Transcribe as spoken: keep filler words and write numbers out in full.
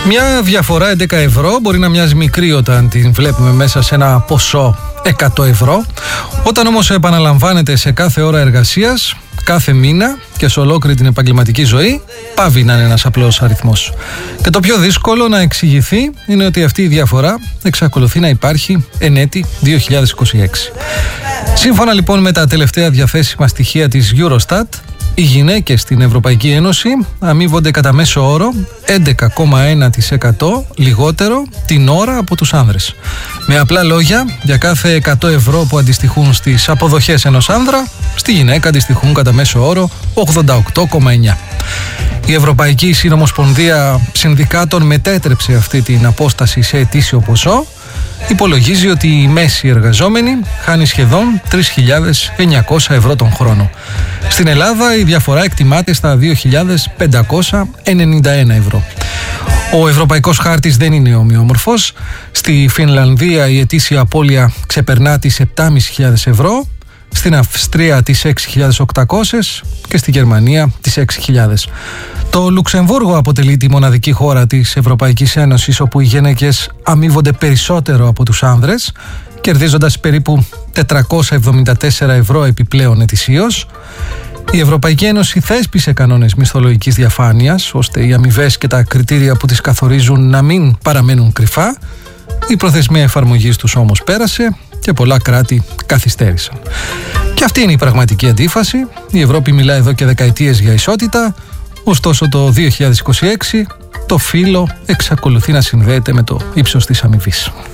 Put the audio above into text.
Μια διαφορά έντεκα ευρώ μπορεί να μοιάζει μικρή όταν την βλέπουμε μέσα σε ένα ποσό εκατό ευρώ. Όταν όμως επαναλαμβάνεται σε κάθε ώρα εργασίας, κάθε μήνα και σε ολόκληρη την επαγγελματική ζωή, πάβει να είναι ένας απλός αριθμός. Και το πιο δύσκολο να εξηγηθεί είναι ότι αυτή η διαφορά εξακολουθεί να υπάρχει εν έτη δύο χιλιάδες είκοσι έξι. Σύμφωνα λοιπόν με τα τελευταία διαθέσιμα στοιχεία της Eurostat, οι γυναίκες στην Ευρωπαϊκή Ένωση αμείβονται κατά μέσο όρο έντεκα κόμμα ένα τοις εκατό λιγότερο την ώρα από τους άνδρες. Με απλά λόγια, για κάθε εκατό ευρώ που αντιστοιχούν στις αποδοχές ενός άνδρα, στη γυναίκα αντιστοιχούν κατά μέσο όρο ογδόντα οκτώ κόμμα εννιά. Η Ευρωπαϊκή Συνομοσπονδία Συνδικάτων μετέτρεψε αυτή την απόσταση σε ετήσιο ποσό. Υπολογίζει ότι η μέση εργαζόμενη χάνει σχεδόν τρεις χιλιάδες εννιακόσια ευρώ τον χρόνο. Στην Ελλάδα η διαφορά εκτιμάται στα δύο χιλιάδες πεντακόσια ενενήντα ένα ευρώ. Ο Ευρωπαϊκός Χάρτης δεν είναι ομοιόμορφος. Στη Φινλανδία η ετήσια απώλεια ξεπερνά τις επτά χιλιάδες πεντακόσια ευρώ, στην Αυστρία τις έξι χιλιάδες οκτακόσιες και στη Γερμανία τις έξι χιλιάδες. Το Λουξεμβούργο αποτελεί τη μοναδική χώρα της Ευρωπαϊκής Ένωσης όπου οι γυναίκες αμείβονται περισσότερο από τους άνδρες, κερδίζοντας περίπου τετρακόσια εβδομήντα τέσσερα ευρώ επιπλέον ετησίως. Η Ευρωπαϊκή Ένωση θέσπισε κανόνες μισθολογικής διαφάνειας, ώστε οι αμοιβές και τα κριτήρια που τις καθορίζουν να μην παραμένουν κρυφά. Η προθεσμία εφαρμογής τους όμως πέρασε και πολλά κράτη καθυστέρησαν. Και αυτή είναι η πραγματική αντίφαση. Η Ευρώπη μιλά εδώ και δεκαετίες για ισότητα, ωστόσο το δύο χιλιάδες είκοσι έξι το φύλο εξακολουθεί να συνδέεται με το ύψος της αμοιβής.